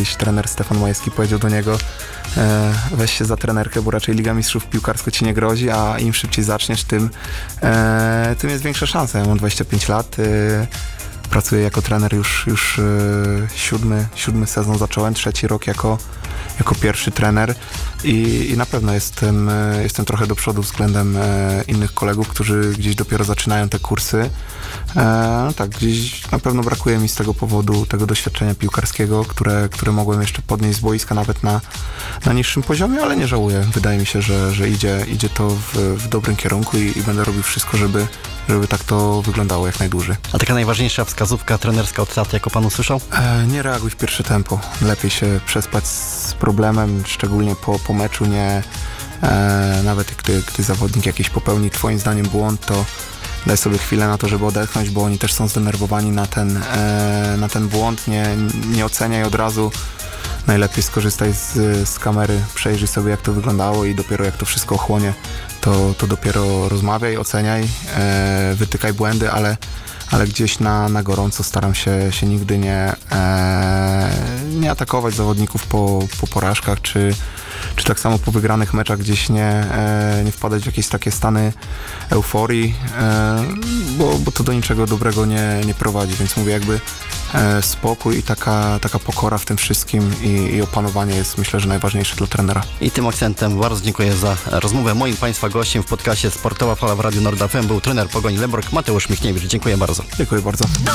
kiedyś trener Stefan Majewski powiedział do niego: weź się za trenerkę, bo raczej Liga Mistrzów piłkarsko ci nie grozi, a im szybciej zaczniesz, tym jest większa szansa. Ja mam 25 lat, pracuję jako trener już siódmy sezon zacząłem, 3 rok jako pierwszy trener i na pewno jestem trochę do przodu względem innych kolegów, którzy gdzieś dopiero zaczynają te kursy. Tak, gdzieś na pewno brakuje mi z tego powodu tego doświadczenia piłkarskiego, które mogłem jeszcze podnieść z boiska nawet na niższym poziomie, ale nie żałuję. Wydaje mi się, że idzie to w dobrym kierunku i będę robił wszystko, żeby tak to wyglądało jak najdłużej. A taka najważniejsza wskazówka trenerska od taty, jaką pan usłyszał? Nie reaguj w pierwsze tempo. Lepiej się przespać z problemem, szczególnie po meczu. Nawet gdy zawodnik jakiś popełni twoim zdaniem błąd, to daj sobie chwilę na to, żeby odetchnąć, bo oni też są zdenerwowani na ten błąd. Nie oceniaj od razu. Najlepiej skorzystaj z kamery, przejrzyj sobie, jak to wyglądało i dopiero jak to wszystko ochłonie, to dopiero rozmawiaj, oceniaj, wytykaj błędy, ale gdzieś na gorąco staram się nigdy nie atakować zawodników po porażkach, czy tak samo po wygranych meczach gdzieś nie wpadać w jakieś takie stany euforii, bo to do niczego dobrego nie prowadzi, więc mówię, jakby spokój i taka pokora w tym wszystkim i opanowanie jest, myślę, że najważniejsze dla trenera. I tym akcentem bardzo dziękuję za rozmowę. Moim Państwa gościem w podcaście Sportowa Fala w Radiu Nord FM był trener Pogoni Lemborg Mateusz Michniewicz. Dziękuję bardzo. Dziękuję bardzo.